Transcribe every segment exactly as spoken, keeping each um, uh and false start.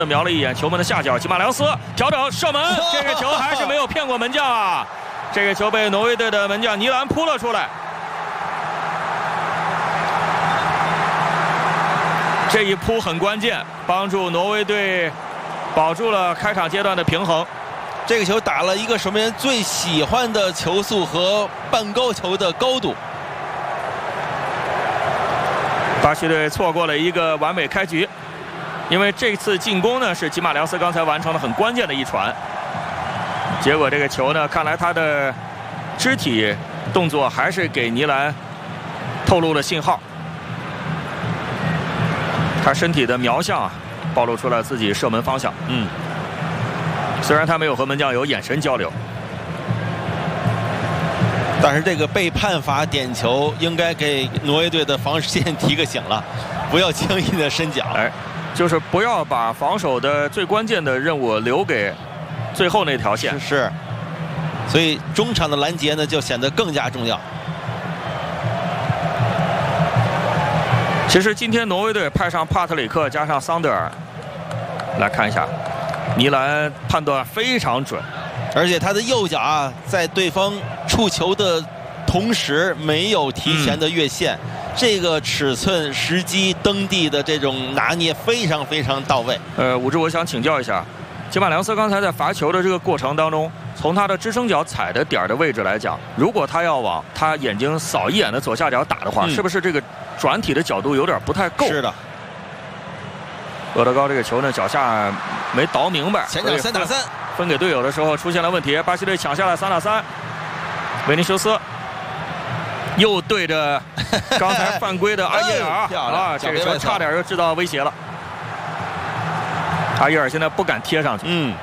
瞄了一眼球门的下角，吉马良斯调整射门，这个球还是没有骗过门将啊！这个球被挪威队的门将尼兰扑了出来。这一扑很关键，帮助挪威队保住了开场阶段的平衡。 这个球打了一个守门员最喜欢的球速和半高球的高度。 巴西队错过了一个完美开局。 因为这次进攻呢是吉马良斯刚才完成了很关键的一传，结果这个球呢，看来他的肢体动作还是给尼兰透露了信号，他身体的瞄向啊，暴露出了自己射门方向。嗯，虽然他没有和门将有眼神交流， 但是这个被判罚点球，应该给挪威队的防线提个醒了，不要轻易的伸脚。 哎。 就是不要把防守的最关键的任务留给最后那条线。 是，是所以中场的拦截呢就显得更加重要。 其实今天挪威队派上帕特里克加上桑德尔，来看一下，尼兰判断非常准， 而且他的右脚啊在对方触球的同时没有提前的越线。嗯 这个尺寸、时机、蹬地的这种拿捏非常非常到位。 呃，武志，我想请教一下，吉马良斯刚才在罚球的这个过程当中，从他的支撑脚踩的点的位置来讲，如果他要往他眼睛扫一眼的左下角打的话，嗯、是不是这个转体的角度有点不太够？ 是的。 厄德高这个球呢，脚下没倒明白， 前场三打三， 分给队友的时候出现了问题，巴西队抢下了三打三，维尼修斯。 又对着刚才犯规的阿耶尔啊，这个球差点就制造威胁了。阿耶尔现在不敢贴上去。嗯。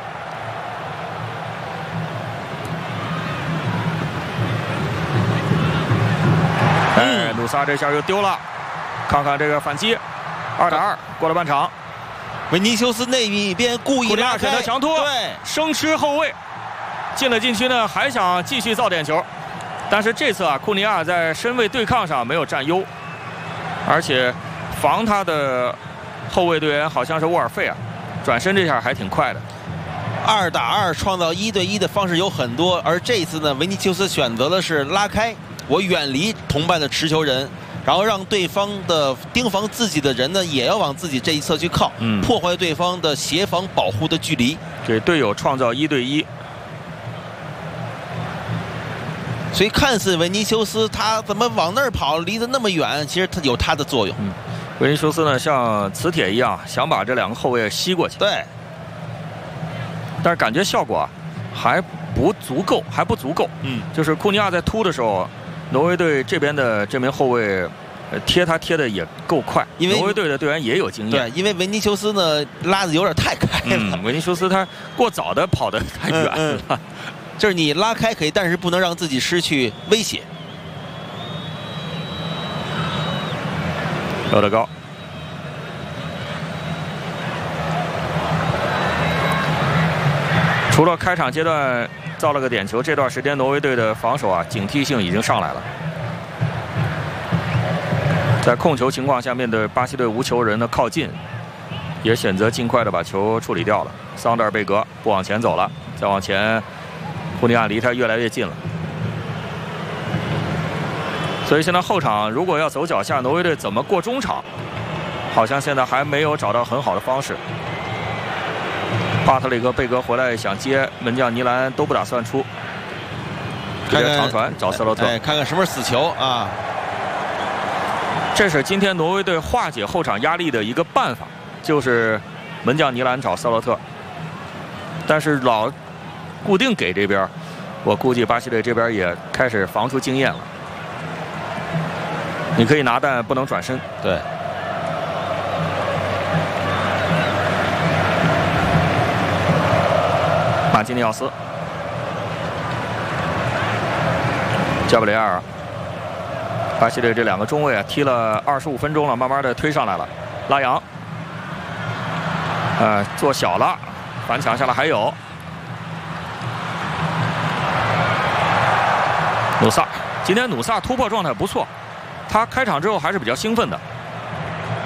哎，努萨这下又丢了，看看这个反击，二打二，过了半场。 维尼修斯那一边故意拉开， 选择强突， 对， 生吃后卫，进了禁区呢，还想继续造点球。 但是这次啊，库尼亚在身位对抗上没有占优，而且防他的后卫队员好像是沃尔费啊，转身这下还挺快的。 二打二创造一对一的方式有很多，而这次呢，维尼修斯选择的是拉开，我远离同伴的持球人，然后让对方的盯防自己的人呢，也要往自己这一侧去靠，嗯、破坏对方的协防保护的距离， 给队友创造一对一。 所以看似维尼修斯他怎么往那儿跑，离得那么远，其实他有他的作用。嗯， 维尼修斯呢像磁铁一样，想把这两个后卫吸过去。 对， 但是感觉效果还不足够，还不足够。嗯，就是库尼亚在突的时候，挪威队这边的这名后卫贴他贴的也够快，因为挪威队的队员也有经验。 对，因为维尼修斯呢拉的有点太开了。 嗯，维尼修斯他过早的跑得太远了。嗯嗯就是你拉开可以，但是不能让自己失去威胁。 有得高，除了开场阶段造了个点球，这段时间挪威队的防守啊，警惕性已经上来了。在控球情况下，面对巴西队无球人的靠近，也选择尽快的把球处理掉了。桑德尔贝格不往前走了，再往前。 库尼亚离他越来越近了，所以现在后场如果要走脚下，挪威队怎么过中场，好像现在还没有找到很好的方式。巴特里克、贝格回来想接门将尼兰都不打算出，直接长传找斯洛特， 哎，看看什么是死球啊！ 这是今天挪威队化解后场压力的一个办法，就是门将尼兰找斯洛特，但是老。 固定给这边，我估计巴西队这边也开始防出经验了。你可以拿，但不能转身。 对。 马基尼奥斯，加布雷尔，巴西队这两个中卫啊，踢了二十五分钟了，慢慢的推上来了。拉扬，呃，做小了，反抢下来还有。 努萨，今天努萨突破状态不错，他开场之后还是比较兴奋的。